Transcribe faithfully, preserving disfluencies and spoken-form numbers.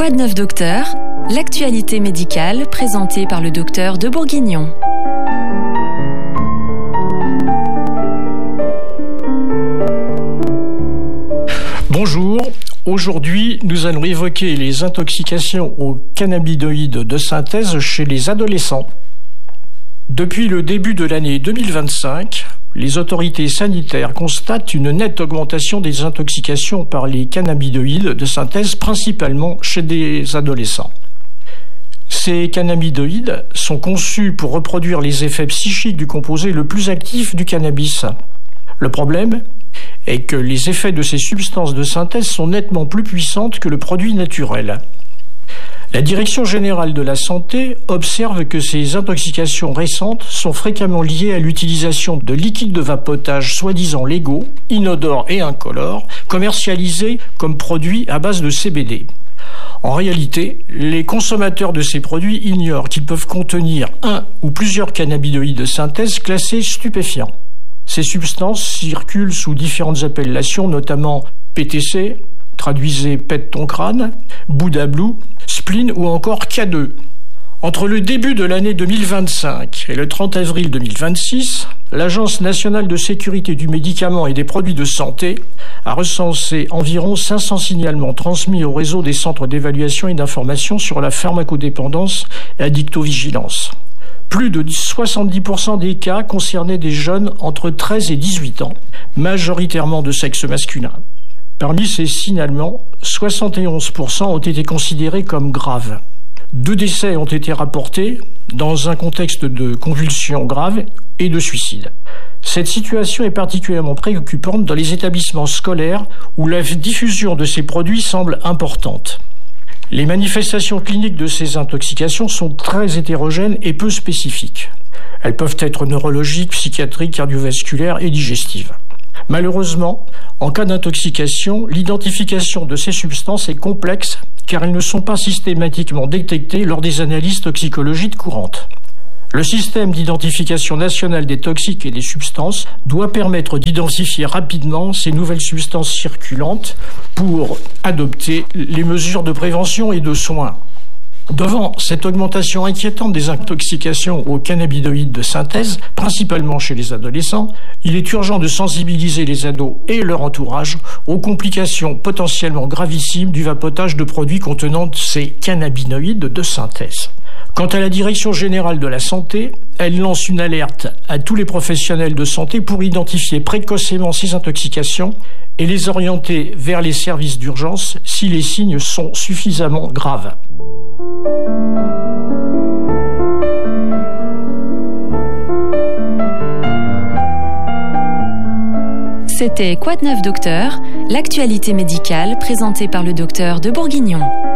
Quoi de neuf docteur ? L'actualité médicale présentée par le docteur de Bourguignon. Bonjour, aujourd'hui nous allons évoquer les intoxications aux cannabinoïdes de synthèse chez les adolescents. Depuis le début de l'année deux mille vingt-cinq, les autorités sanitaires constatent une nette augmentation des intoxications par les cannabinoïdes de synthèse, principalement chez des adolescents. Ces cannabinoïdes sont conçus pour reproduire les effets psychiques du composé le plus actif du cannabis. Le problème est que les effets de ces substances de synthèse sont nettement plus puissantes que le produit naturel. La Direction générale de la santé observe que ces intoxications récentes sont fréquemment liées à l'utilisation de liquides de vapotage soi-disant légaux, inodores et incolores, commercialisés comme produits à base de C B D. En réalité, les consommateurs de ces produits ignorent qu'ils peuvent contenir un ou plusieurs cannabinoïdes de synthèse classés stupéfiants. Ces substances circulent sous différentes appellations, notamment P T C, traduisez pète ton crâne, Bouddha Blue, spleen ou encore K deux. Entre le début de l'année deux mille vingt-cinq et le trente avril deux mille vingt-six, l'Agence nationale de sécurité du médicament et des produits de santé a recensé environ cinq cents signalements transmis au réseau des centres d'évaluation et d'information sur la pharmacodépendance et addictovigilance. Plus de soixante-dix pour cent des cas concernaient des jeunes entre treize et dix-huit ans, majoritairement de sexe masculin. Parmi ces signalements, soixante et onze pour cent ont été considérés comme graves. Deux décès ont été rapportés dans un contexte de convulsions graves et de suicide. Cette situation est particulièrement préoccupante dans les établissements scolaires où la diffusion de ces produits semble importante. Les manifestations cliniques de ces intoxications sont très hétérogènes et peu spécifiques. Elles peuvent être neurologiques, psychiatriques, cardiovasculaires et digestives. Malheureusement, en cas d'intoxication, l'identification de ces substances est complexe car elles ne sont pas systématiquement détectées lors des analyses toxicologiques courantes. Le système d'identification nationale des toxiques et des substances doit permettre d'identifier rapidement ces nouvelles substances circulantes pour adopter les mesures de prévention et de soins. Devant cette augmentation inquiétante des intoxications aux cannabinoïdes de synthèse, principalement chez les adolescents, il est urgent de sensibiliser les ados et leur entourage aux complications potentiellement gravissimes du vapotage de produits contenant ces cannabinoïdes de synthèse. Quant à la Direction générale de la santé, elle lance une alerte à tous les professionnels de santé pour identifier précocement ces intoxications et les orienter vers les services d'urgence si les signes sont suffisamment graves. C'était Quoi de neuf docteur ? L'actualité médicale présentée par le docteur de Bourguignon.